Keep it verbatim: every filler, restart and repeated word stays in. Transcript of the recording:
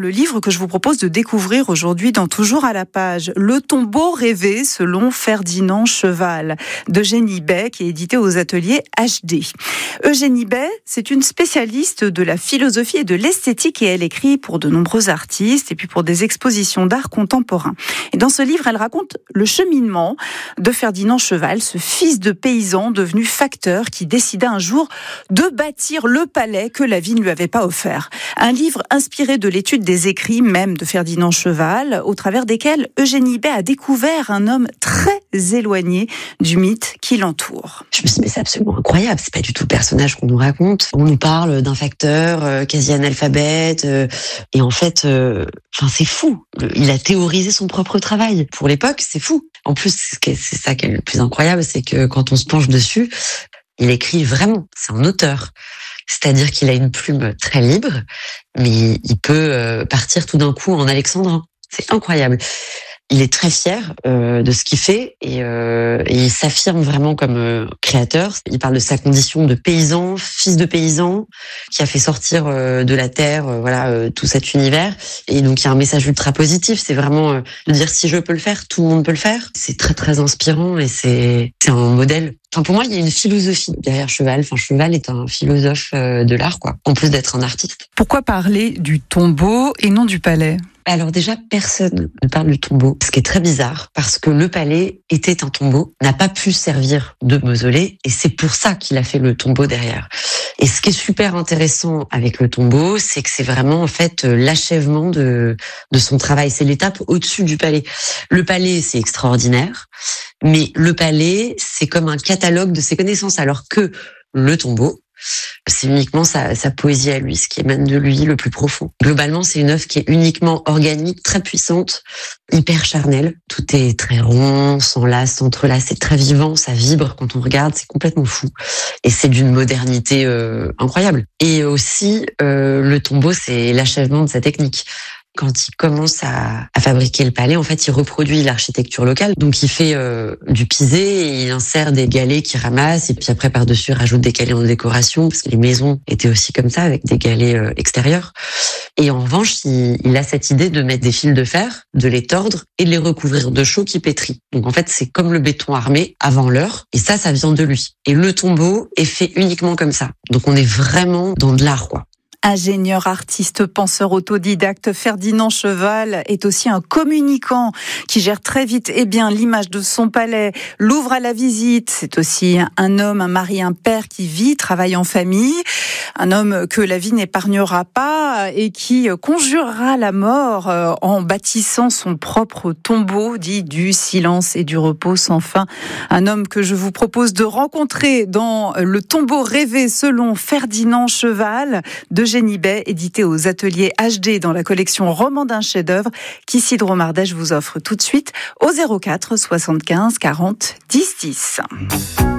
le livre que je vous propose de découvrir aujourd'hui dans Toujours à la page, Le tombeau rêvé selon Ferdinand Cheval, d'Eugénie Bay, qui est édité aux ateliers H D. Eugénie Bay, c'est une spécialiste de la philosophie et de l'esthétique et elle écrit pour de nombreux artistes et puis pour des expositions d'art contemporain. Et dans ce livre, elle raconte le cheminement de Ferdinand Cheval, ce fils de paysan devenu facteur qui décida un jour de bâtir le palais que la vie ne lui avait pas offert. Un livre inspiré de l'étude des écrits même de Ferdinand Cheval, au travers desquels Eugénie Bay a découvert un homme très éloigné du mythe qui l'entoure. Je me suis dit, mais c'est absolument incroyable, c'est pas du tout le personnage qu'on nous raconte. On nous parle d'un facteur euh, quasi analphabète, euh, et en fait, euh, enfin c'est fou. Il a théorisé son propre travail. Pour l'époque, c'est fou. En plus, c'est ça qui est le plus incroyable, c'est que quand on se penche dessus, il écrit vraiment, c'est un auteur. C'est-à-dire qu'il a une plume très libre, mais il peut partir tout d'un coup en alexandrin. C'est incroyable. Il est très fier euh, de ce qu'il fait et, euh, et il s'affirme vraiment comme euh, créateur. Il parle de sa condition de paysan, fils de paysan, qui a fait sortir euh, de la terre, euh, voilà, euh, tout cet univers. Et donc il y a un message ultra positif. C'est vraiment euh, de dire si je peux le faire, tout le monde peut le faire. C'est très très inspirant et c'est c'est un modèle. Enfin, pour moi, il y a une philosophie derrière Cheval. Enfin, Cheval est un philosophe euh, de l'art, quoi, en plus d'être un artiste. Pourquoi parler du tombeau et non du palais ? Alors déjà, personne ne parle du tombeau, ce qui est très bizarre, parce que le palais était un tombeau, n'a pas pu servir de mausolée, et c'est pour ça qu'il a fait le tombeau derrière. Et ce qui est super intéressant avec le tombeau, c'est que c'est vraiment en fait l'achèvement de, de son travail. C'est l'étape au-dessus du palais. Le palais, c'est extraordinaire, mais le palais, c'est comme un catalogue de ses connaissances, alors que le tombeau, c'est uniquement sa, sa poésie à lui, ce qui émane de lui le plus profond. Globalement, c'est une œuvre qui est uniquement organique, très puissante, hyper charnelle. Tout est très rond, s'enlace, s'entrelace, c'est très vivant, ça vibre quand on regarde, c'est complètement fou. Et c'est d'une modernité euh, incroyable. Et aussi, euh, le tombeau, c'est l'achèvement de sa technique. Quand il commence à, à fabriquer le palais, en fait, il reproduit l'architecture locale. Donc, il fait euh, du pisé et il insère des galets qu'il ramasse. Et puis après, par-dessus, il rajoute des galets en décoration, parce que les maisons étaient aussi comme ça, avec des galets euh, extérieurs. Et en revanche, il, il a cette idée de mettre des fils de fer, de les tordre et de les recouvrir de chaux qui pétrit. Donc, en fait, c'est comme le béton armé avant l'heure. Et ça, ça vient de lui. Et le tombeau est fait uniquement comme ça. Donc, on est vraiment dans de l'art, quoi. Ingénieur, artiste, penseur autodidacte, Ferdinand Cheval est aussi un communicant qui gère très vite et bien l'image de son palais, l'ouvre à la visite. C'est aussi un homme, un mari, un père qui vit, travaille en famille, un homme que la vie n'épargnera pas et qui conjurera la mort en bâtissant son propre tombeau, dit du silence et du repos sans fin. Un homme que je vous propose de rencontrer dans Le tombeau rêvé selon Ferdinand Cheval de Eugénie Bay, édité aux ateliers H D dans la collection Roman d'un chef-d'œuvre qu'Isidro Mardèche vous offre tout de suite au zéro quatre soixante-quinze quarante dix dix.